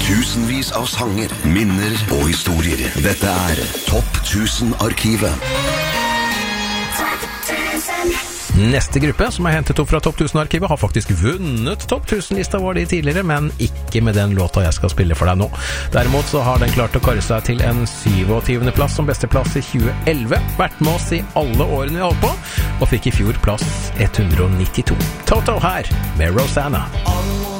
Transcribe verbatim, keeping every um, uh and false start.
Tusenvis av sanger, minner og historier. Dette er Topp tusen-arkivet. Neste gruppe, som er hentet opp fra Topp tusen-arkivet, har faktisk vunnet Topp tusen-lista vår de tidligere, men ikke med den låta jeg skal spille for deg nå. Derimot så har den klart å karre seg til en syvogtyvende plass som beste plass i tjue elleve, vært med oss i alle årene vi holdt på, og fikk i fjor plass ett hundre og nittito. Toto her med Rosanna.